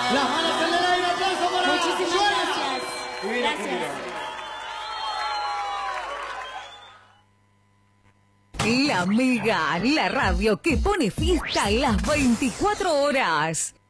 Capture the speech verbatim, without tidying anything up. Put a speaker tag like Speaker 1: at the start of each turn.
Speaker 1: Las manos en el aire, aplauso para
Speaker 2: Muchísimas
Speaker 1: Joana.
Speaker 2: gracias.
Speaker 1: Y viene
Speaker 2: Gracias.
Speaker 3: La Mega, la radio que pone fiesta las veinticuatro horas.